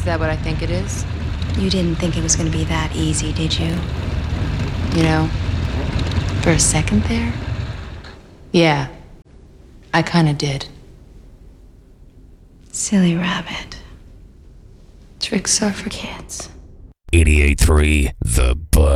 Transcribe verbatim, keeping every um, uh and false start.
that what I think it is? You didn't think it was going to be that easy, did you? You know, for a second there, yeah, I kinda did. Silly rabbit. Tricks are for kids. eighty-eight point three The Buzz.